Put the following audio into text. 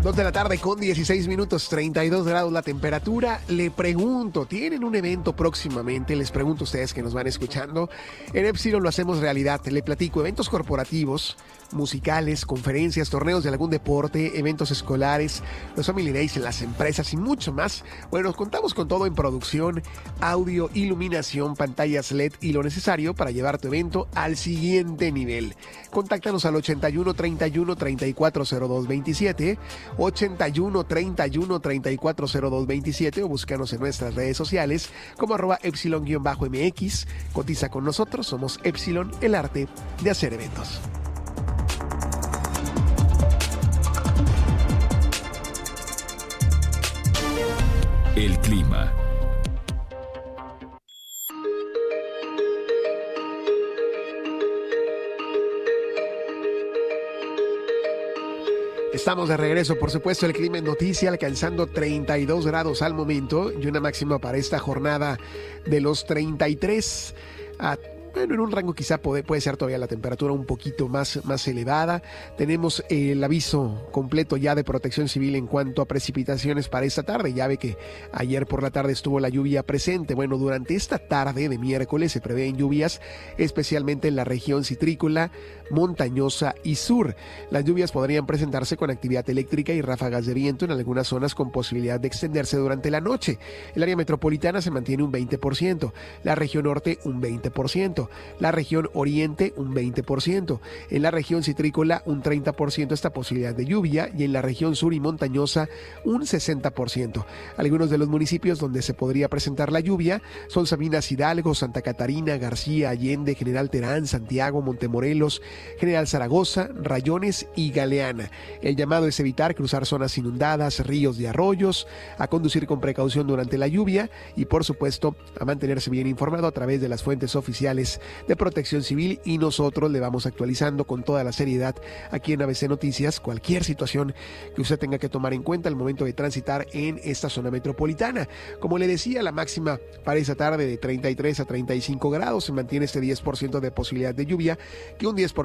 2 de la tarde con 16 minutos, 32 grados la temperatura. Le pregunto, ¿tienen un evento próximamente? Les pregunto a ustedes que nos van escuchando. En Epsilon lo hacemos realidad. Le platico eventos corporativos, musicales, conferencias, torneos de algún deporte, eventos escolares, los Family Days en las empresas y mucho más. Bueno, contamos con todo en producción, audio, iluminación, pantallas LED y lo necesario para llevar tu evento al siguiente nivel. Contáctanos al 81 31 34 02 27, 81 31 34 02 27 o búscanos en nuestras redes sociales como @Epsilon-MX. Cotiza con nosotros, somos Epsilon, el arte de hacer eventos. El clima. Estamos de regreso, por supuesto, el clima en noticia, alcanzando 32 grados al momento y una máxima para esta jornada de los 33. Bueno, en un rango quizá puede ser todavía la temperatura un poquito más elevada. Tenemos el aviso completo ya de Protección Civil en cuanto a precipitaciones para esta tarde. Ya ve que ayer por la tarde estuvo la lluvia presente. Bueno, durante esta tarde de miércoles se prevén lluvias, especialmente en la región citrícola, montañosa y sur. Las lluvias podrían presentarse con actividad eléctrica y ráfagas de viento en algunas zonas con posibilidad de extenderse durante la noche. El área metropolitana se mantiene un 20%, la región norte un 20%. La región oriente un 20%, en la región citrícola un 30% esta posibilidad de lluvia y en la región sur y montañosa un 60%. Algunos de los municipios donde se podría presentar la lluvia son Sabinas Hidalgo, Santa Catarina, García, Allende, General Terán, Santiago, Montemorelos, General Zaragoza, Rayones y Galeana. El llamado es evitar cruzar zonas inundadas, ríos y arroyos, a conducir con precaución durante la lluvia y por supuesto a mantenerse bien informado a través de las fuentes oficiales de Protección Civil y nosotros le vamos actualizando con toda la seriedad aquí en ABC Noticias cualquier situación que usted tenga que tomar en cuenta al momento de transitar en esta zona metropolitana. Como le decía, la máxima para esta tarde de 33 a 35 grados, se mantiene este 10% de posibilidad de lluvia, que un 10%